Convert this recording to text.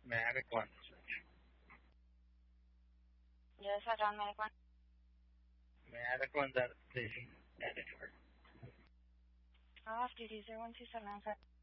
Medic 1. Yes, I found Medic 1. Medic 1's at the station. Medic 4. Off duty 01279.